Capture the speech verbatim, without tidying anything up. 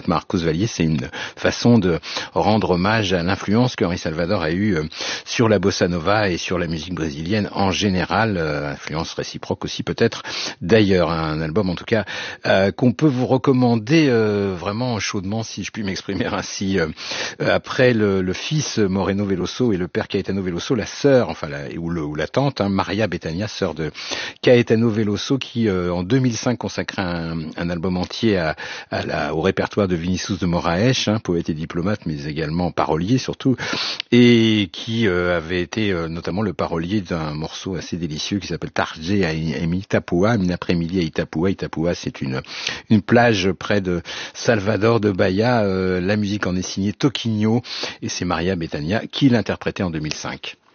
poète Marcos Valle. C'est une façon de rendre hommage à l'influence qu'Henri Salvador a eue sur la bossa nova et sur la musique brésilienne en général, euh, influence réciproque aussi peut-être d'ailleurs. Un album en tout cas euh, qu'on peut vous recommander euh, vraiment chaudement, si je puis m'exprimer ainsi. Euh, après le, le fils Moreno Veloso et le père Caetano Veloso, la sœur, enfin la, ou, le, ou la tante, hein, Maria Bethania, sœur de Caetano Veloso, qui euh, en deux mille cinq consacrait un, un album entier à, à la, au répertoire de Vinicius de Moraes, hein, poète et diplomate, mais également parolier surtout, et qui euh, avait été euh, notamment le parolier d'un morceau assez délicieux qui s'appelle Tarde à Itapua, une après-midi à Itapua. Itapua, c'est une une plage près de Salvador de Bahia. Euh, la musique en est signée Toquinho et c'est Maria Bethania qui l'interprétait en deux mille cinq.